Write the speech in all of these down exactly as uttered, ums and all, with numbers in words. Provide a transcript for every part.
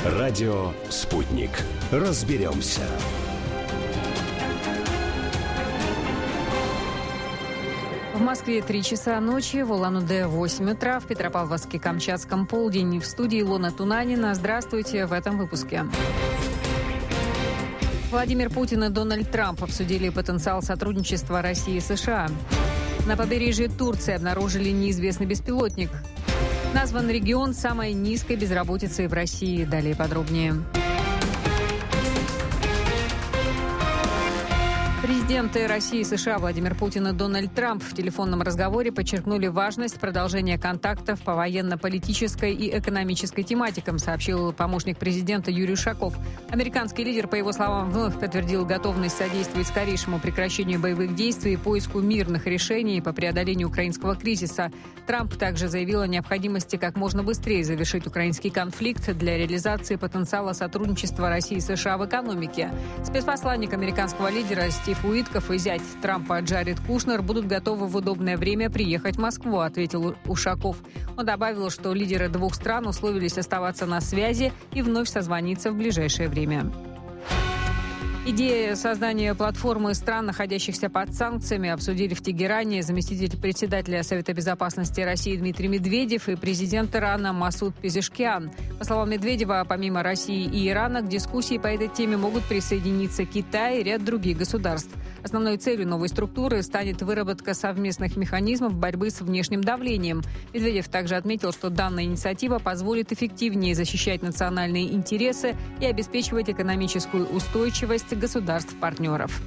Радио «Спутник». Разберемся. В Москве три часа ночи, в Улан-Удэ восемь утра, в Петропавловске-Камчатском полдень. В студии Илона Тунанина. Здравствуйте в этом выпуске. Владимир Путин и Дональд Трамп обсудили потенциал сотрудничества России и США. На побережье Турции обнаружили неизвестный беспилотник. Назван регион с самой низкой безработицей в России. Далее подробнее. Президенты России и США Владимир Путин и Дональд Трамп в телефонном разговоре подчеркнули важность продолжения контактов по военно-политической и экономической тематикам, сообщил помощник президента Юрий Ушаков. Американский лидер, по его словам, вновь подтвердил готовность содействовать скорейшему прекращению боевых действий и поиску мирных решений по преодолению украинского кризиса. Трамп также заявил о необходимости как можно быстрее завершить украинский конфликт для реализации потенциала сотрудничества России и США в экономике. Спецпосланник американского лидера Стив Уитков и зять Трампа Джаред Кушнер будут готовы в удобное время приехать в Москву, ответил Ушаков. Он добавил, что лидеры двух стран условились оставаться на связи и вновь созвониться в ближайшее время. Идея создания платформы стран, находящихся под санкциями, обсудили в Тегеране заместитель председателя Совета безопасности России Дмитрий Медведев и президент Ирана Масуд Пезешкиан. По словам Медведева, помимо России и Ирана, к дискуссии по этой теме могут присоединиться Китай и ряд других государств. Основной целью новой структуры станет выработка совместных механизмов борьбы с внешним давлением. Медведев также отметил, что данная инициатива позволит эффективнее защищать национальные интересы и обеспечивать экономическую устойчивость государств-партнеров.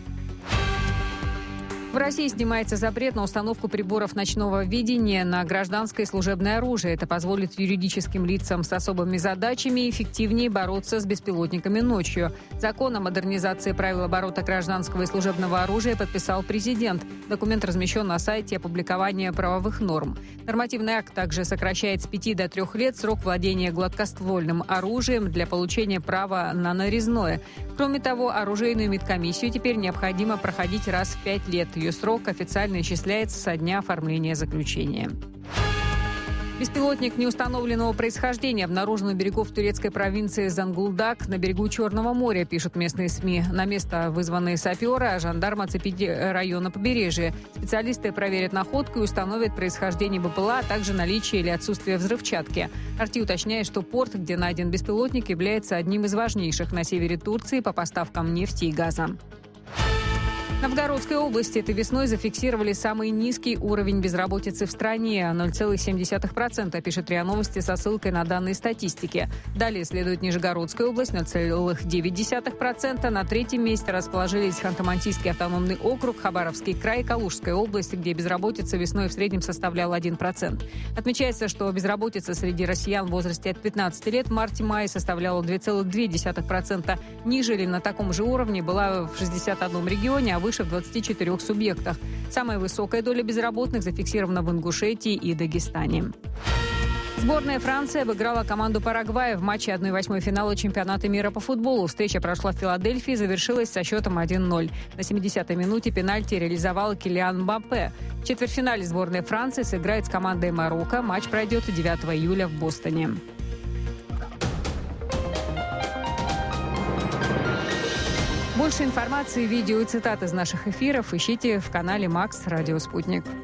В России снимается запрет на установку приборов ночного видения на гражданское и служебное оружие. Это позволит юридическим лицам с особыми задачами эффективнее бороться с беспилотниками ночью. Закон о модернизации правил оборота гражданского и служебного оружия подписал президент. Документ размещен на сайте опубликования правовых норм. Нормативный акт также сокращает с пяти до трех лет срок владения гладкоствольным оружием для получения права на нарезное. Кроме того, оружейную медкомиссию теперь необходимо проходить раз в пять лет. Ее срок официально исчисляется со дня оформления заключения. Беспилотник неустановленного происхождения обнаружен у берегов турецкой провинции Зонгулдак на берегу Черного моря, пишут местные СМИ. На место вызваны саперы, а жандармы оцепили района побережья. Специалисты проверят находку и установят происхождение БПЛА, а также наличие или отсутствие взрывчатки. Арти уточняет, что порт, где найден беспилотник, является одним из важнейших на севере Турции по поставкам нефти и газа. В Новгородской области этой весной зафиксировали самый низкий уровень безработицы в стране – ноль целых семь десятых процента, пишет РИА Новости со ссылкой на данные статистики. Далее следует Нижегородская область – ноль целых девять десятых процента. На третьем месте расположились Ханты-Мансийский автономный округ, Хабаровский край и Калужская область, где безработица весной в среднем составляла один процент. Отмечается, что безработица среди россиян в возрасте от пятнадцати лет в марте-мае составляла два целых две десятых процента. Ниже или на таком же уровне была в шестидесяти одном регионе, а выше в двадцати четырёх субъектах. Самая высокая доля безработных зафиксирована в Ингушетии и Дагестане. Сборная Франции обыграла команду Парагвая в матче одной восьмой финала чемпионата мира по футболу. Встреча прошла в Филадельфии и завершилась со счетом один ноль. На семидесятой минуте пенальти реализовал Килиан Мбаппе. В четвертьфинале сборная Франции сыграет с командой Марокко. Матч пройдет девятого июля в Бостоне. Больше информации, видео и цитат из наших эфиров ищите в канале Макс Радио Спутник.